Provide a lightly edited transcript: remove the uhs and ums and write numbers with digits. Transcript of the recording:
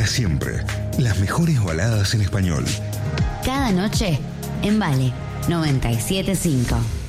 para siempre. Las mejores baladas en español. Cada noche en Vale 97.5.